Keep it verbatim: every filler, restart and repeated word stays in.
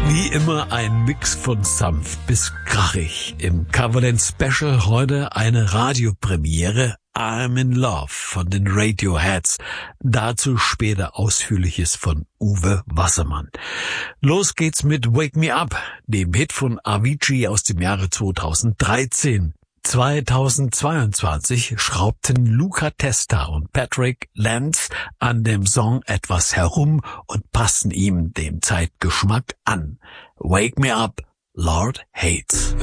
Wie immer ein Mix von sanft bis krachig. Im Coverland Special heute eine Radiopremiere, I'm in Love von den Radioheads. Dazu später Ausführliches von Uwe Wassermann. Los geht's mit Wake Me Up, dem Hit von Avicii aus dem Jahre zweitausenddreizehn. zweitausendzweiundzwanzig schraubten Luca Testa und Patrick Lantz an dem Song etwas herum und passen ihm dem Zeitgeschmack an. Wake Me Up, Lord Hates.